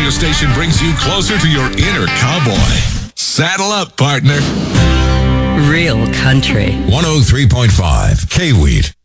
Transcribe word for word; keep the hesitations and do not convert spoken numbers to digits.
radio station brings you closer to your inner cowboy. Saddle up, partner. Real country. one oh three point five K-Wheat.